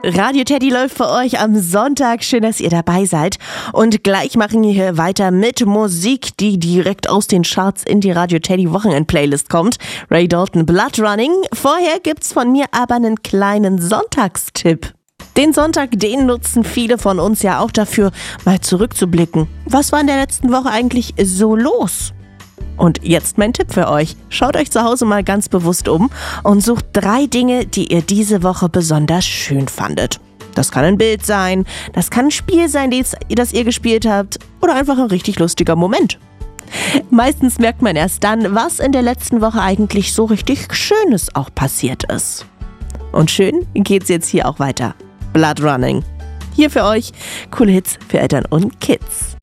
Radio Teddy läuft für euch am Sonntag. Schön, dass ihr dabei seid. Und gleich machen wir hier weiter mit Musik, die direkt aus den Charts in die Radio Teddy Wochenend-Playlist kommt. Ray Dalton, Blood Running. Vorher gibt's von mir aber einen kleinen Sonntagstipp. Den Sonntag, den nutzen viele von uns ja auch dafür, mal zurückzublicken. Was war in der letzten Woche eigentlich so los? Und jetzt mein Tipp für euch. Schaut euch zu Hause mal ganz bewusst um und sucht 3 Dinge, die ihr diese Woche besonders schön fandet. Das kann ein Bild sein, das kann ein Spiel sein, das ihr gespielt habt oder einfach ein richtig lustiger Moment. Meistens merkt man erst dann, was in der letzten Woche eigentlich so richtig Schönes auch passiert ist. Und schön geht's jetzt hier auch weiter. Blood Running. Hier für euch coole Hits für Eltern und Kids.